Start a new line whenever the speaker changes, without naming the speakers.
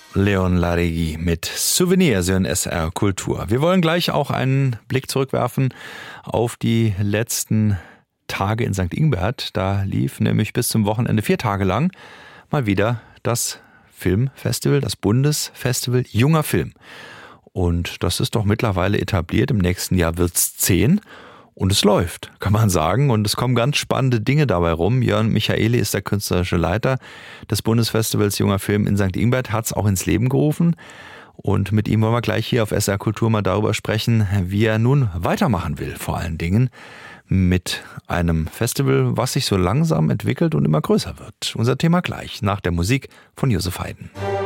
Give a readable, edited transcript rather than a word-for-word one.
Leon Larregui mit Souvenirs in SR Kultur. Wir wollen gleich auch einen Blick zurückwerfen auf die letzten Tage in St. Ingbert. Da lief nämlich bis zum Wochenende 4 Tage lang mal wieder das Filmfestival, das Bundesfestival Junger Film. Und das ist doch mittlerweile etabliert. Im nächsten Jahr wird's 10. Und es läuft, kann man sagen. Und es kommen ganz spannende Dinge dabei rum. Jörn Michaeli ist der künstlerische Leiter des Bundesfestivals Junger Film in St. Ingbert, hat es auch ins Leben gerufen. Und mit ihm wollen wir gleich hier auf SR Kultur mal darüber sprechen, wie er nun weitermachen will, vor allen Dingen mit einem Festival, was sich so langsam entwickelt und immer größer wird. Unser Thema gleich, nach der Musik von Josef Haydn.